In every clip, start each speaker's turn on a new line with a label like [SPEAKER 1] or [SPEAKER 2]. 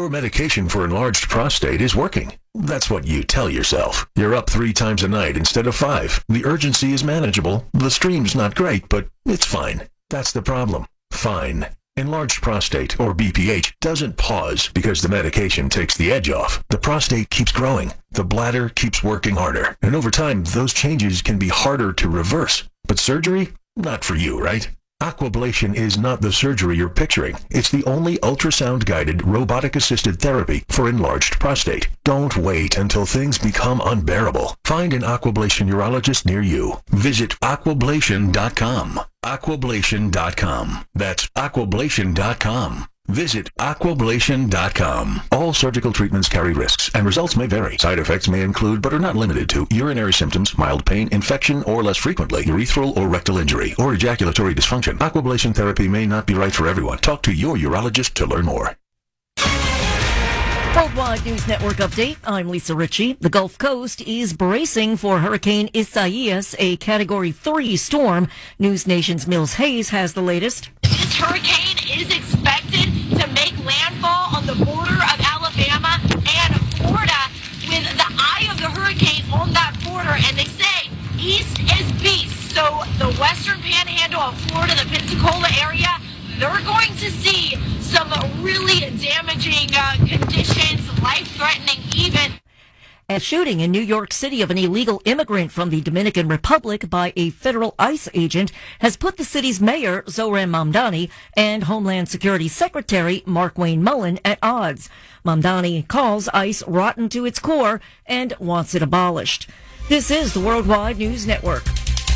[SPEAKER 1] Your medication for enlarged prostate is working. That's what you tell yourself. You're up 3 times a night instead of 5. The urgency is manageable. The stream's not great, but it's fine. That's the problem. Fine. Enlarged prostate, or BPH, doesn't pause because the medication takes the edge off. The prostate keeps growing. The bladder keeps working harder. And over time, those changes can be harder to reverse. But surgery? Not for you, right? Aquablation is not the surgery you're picturing. It's the only ultrasound-guided, robotic-assisted therapy for enlarged prostate. Don't wait until things become unbearable. Find an Aquablation urologist near you. Visit aquablation.com. Aquablation.com. That's aquablation.com. Visit aquablation.com. All surgical treatments carry risks, and results may vary. Side effects may include, but are not limited to, urinary symptoms, mild pain, infection, or less frequently, urethral or rectal injury, or ejaculatory dysfunction. Aquablation therapy may not be right for everyone. Talk to your urologist to learn more.
[SPEAKER 2] Worldwide News Network update. I'm Lisa Ritchie. The Gulf Coast is bracing for Hurricane Isaias, a Category 3 storm. News Nation's Mills Hayes has the latest.
[SPEAKER 3] This hurricane is expected to make landfall on the border of Alabama and Florida, with the eye of the hurricane on that border. And they say east is beast. So the western panhandle of Florida, the Pensacola area, they're going to see some really damaging conditions, life-threatening even.
[SPEAKER 2] A shooting in New York City of an illegal immigrant from the Dominican Republic by a federal ICE agent has put the city's mayor, Zohran Mamdani, and Homeland Security Secretary Markwayne Mullin at odds. Mamdani calls ICE rotten to its core and wants it abolished. This is the Worldwide News Network.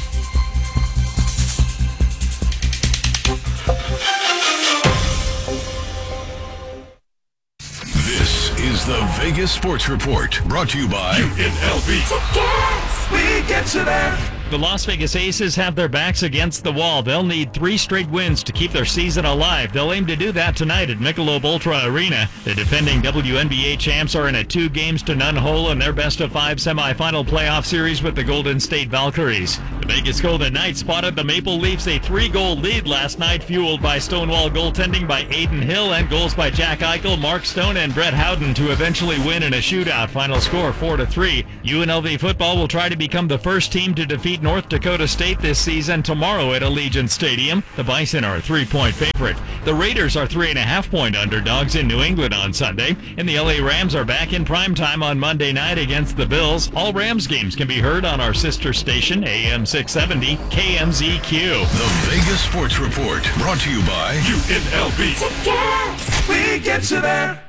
[SPEAKER 4] This is the Vegas Sports Report, brought to you by UNLV. Tickets! We get you there.
[SPEAKER 5] The Las Vegas Aces have their backs against the wall. They'll need 3 straight wins to keep their season alive. They'll aim to do that tonight at Michelob Ultra Arena. The defending WNBA champs are in a 2-games-to-none hole in their best-of-5 semifinal playoff series with the Golden State Valkyries. The Vegas Golden Knights spotted the Maple Leafs a 3-goal lead last night, fueled by Stonewall goaltending by Aiden Hill and goals by Jack Eichel, Mark Stone, and Brett Howden to eventually win in a shootout. Final score 4-3. UNLV football will try to become the first team to defeat North Dakota State this season tomorrow at Allegiant Stadium. The Bison are a 3-point favorite. The Raiders are 3.5-point underdogs in New England on Sunday. And the LA Rams are back in primetime on Monday night against the Bills. All Rams games can be heard on our sister station, AM 670 KMZQ.
[SPEAKER 4] The Vegas Sports Report, brought to you by UNLV.
[SPEAKER 3] Tickets!
[SPEAKER 4] We get you there.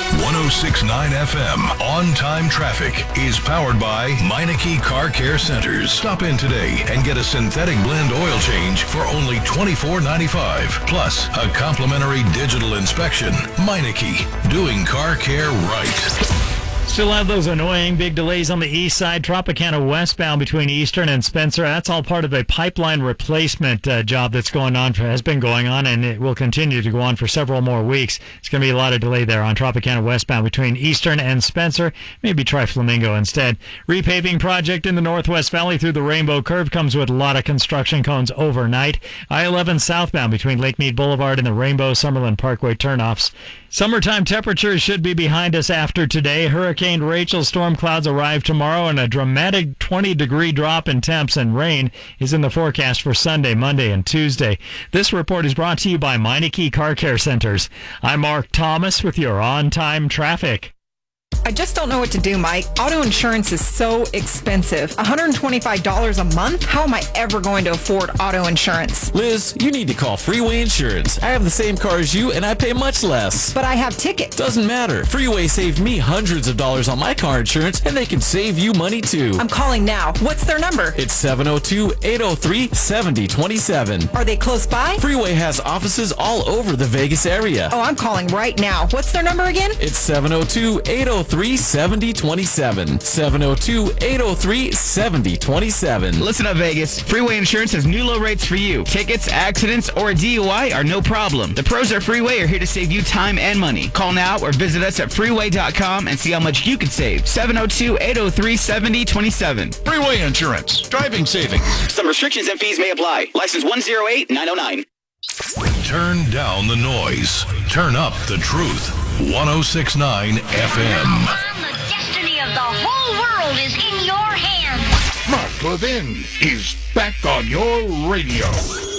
[SPEAKER 4] 106.9 FM On-Time Traffic is powered by Meineke Car Care Centers. Stop in today and get a synthetic blend oil change for only $24.95. Plus, a complimentary digital inspection. Meineke, doing car care right.
[SPEAKER 5] Still have those annoying big delays on the east side. Tropicana westbound between Eastern and Spencer. That's all part of a pipeline replacement job that's has been going on, and it will continue to go on for several more weeks. It's going to be a lot of delay there on Tropicana westbound between Eastern and Spencer. Maybe try Flamingo instead. Repaving project in the Northwest Valley through the Rainbow Curve comes with a lot of construction cones overnight. I-11 southbound between Lake Mead Boulevard and the Rainbow Summerlin Parkway turnoffs. Summertime temperatures should be behind us after today. Hurricane Rachel storm clouds arrive tomorrow, and a dramatic 20-degree drop in temps and rain is in the forecast for Sunday, Monday, and Tuesday. This report is brought to you by Meineke Car Care Centers. I'm Mark Thomas with your on-time traffic.
[SPEAKER 6] I just don't know what to do, Mike. Auto insurance is so expensive. $125 a month? How am I ever going to afford auto insurance?
[SPEAKER 7] Liz, you need to call Freeway Insurance. I have the same car as you, and I pay much less.
[SPEAKER 6] But I have tickets.
[SPEAKER 7] Doesn't matter. Freeway saved me hundreds of dollars on my car insurance, and they can save you money, too.
[SPEAKER 6] I'm calling now. What's their number?
[SPEAKER 7] It's 702-803-7027.
[SPEAKER 6] Are they close by?
[SPEAKER 7] Freeway has offices all over the Vegas area.
[SPEAKER 6] Oh, I'm calling right now. What's their number again?
[SPEAKER 7] It's 702-803-7027. 702-803-7027.
[SPEAKER 8] Listen up, Vegas. Freeway Insurance has new low rates for you. Tickets, accidents, or a DUI are no problem. The pros at Freeway are here to save you time and money. Call now or visit us at freeway.com and see how much you could save. 702-803-7027.
[SPEAKER 4] Freeway Insurance. Driving savings.
[SPEAKER 8] Some restrictions and fees may apply. License 108909.
[SPEAKER 4] Turn down the noise. Turn up the truth. 1069 FM.
[SPEAKER 9] The destiny of the whole world is in your hands.
[SPEAKER 10] Mark Levin is back on your radio.